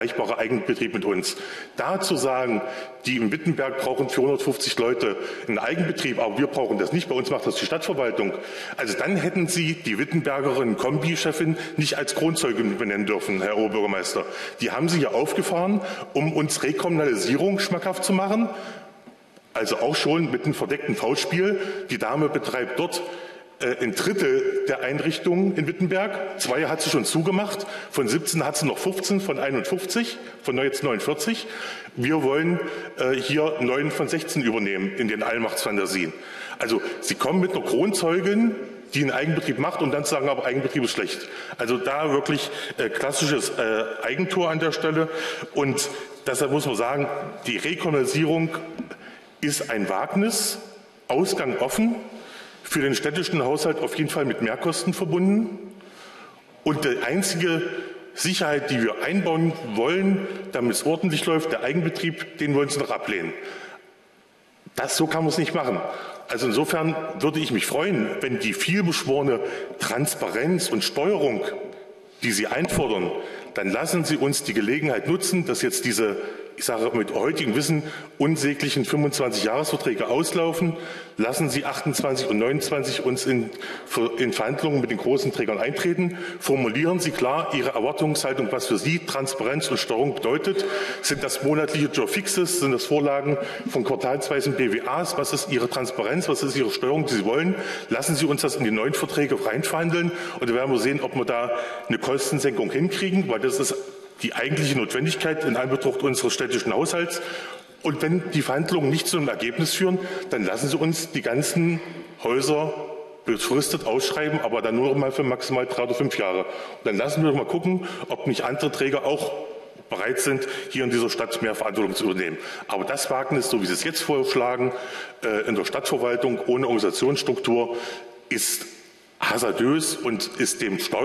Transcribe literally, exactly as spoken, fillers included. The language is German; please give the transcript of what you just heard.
vergleichbarer Eigenbetrieb mit uns. Da zu sagen, die in Wittenberg brauchen vierhundertfünfzig Leute einen Eigenbetrieb, aber wir brauchen das nicht, bei uns macht das die Stadtverwaltung. Also dann hätten Sie die Wittenbergerin Kombi-Chefin nicht als Kronzeugin benennen dürfen, Herr Oberbürgermeister. Die haben Sie hier aufgefahren, um uns Rekommunalisierung schmackhaft zu machen. Also auch schon mit einem verdeckten Faustspiel. Die Dame betreibt dort ein Drittel der Einrichtungen in Wittenberg. Zwei hat sie schon zugemacht. Von siebzehn hat sie noch fünfzehn von einundfünfzig, von jetzt neunundvierzig. Wir wollen äh, hier neun von sechzehn übernehmen in den Allmachtsfantasien. Also Sie kommen mit einer Kronzeugin, die einen Eigenbetrieb macht und dann sagen, aber Eigenbetrieb ist schlecht. Also da wirklich äh, klassisches äh, Eigentor an der Stelle. Und deshalb muss man sagen, die Rekommunalisierung ist ein Wagnis, Ausgang offen. Für den städtischen Haushalt auf jeden Fall mit Mehrkosten verbunden. Und die einzige Sicherheit, die wir einbauen wollen, damit es ordentlich läuft, der Eigenbetrieb, den wollen Sie noch ablehnen. Das, so kann man es nicht machen. Also insofern würde ich mich freuen, wenn die vielbeschworene Transparenz und Steuerung, die Sie einfordern, dann lassen Sie uns die Gelegenheit nutzen, dass jetzt diese, ich sage mit heutigem Wissen, unsäglichen fünfundzwanzig-Jahresverträge auslaufen. Lassen Sie achtundzwanzig und neunundzwanzig uns in, in Verhandlungen mit den großen Trägern eintreten. Formulieren Sie klar Ihre Erwartungshaltung, was für Sie Transparenz und Steuerung bedeutet. Sind das monatliche Job-Fixes? Sind das Vorlagen von quartalsweisen B W As? Was ist Ihre Transparenz? Was ist Ihre Steuerung, die Sie wollen? Lassen Sie uns das in die neuen Verträge reinverhandeln. Und dann werden wir sehen, ob wir da eine Kostensenkung hinkriegen, weil das ist die eigentliche Notwendigkeit in Anbetracht unseres städtischen Haushalts. Und wenn die Verhandlungen nicht zu einem Ergebnis führen, dann lassen Sie uns die ganzen Häuser befristet ausschreiben, aber dann nur mal für maximal drei oder fünf Jahre. Und dann lassen wir mal gucken, ob nicht andere Träger auch bereit sind, hier in dieser Stadt mehr Verantwortung zu übernehmen. Aber das Wagnis, so wie Sie es jetzt vorschlagen, in der Stadtverwaltung ohne Organisationsstruktur, ist hasardös und ist dem Steu